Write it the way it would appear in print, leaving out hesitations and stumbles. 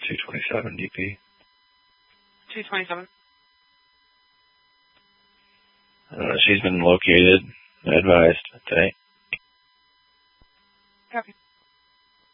227 DP. 227. She's been located, advised today.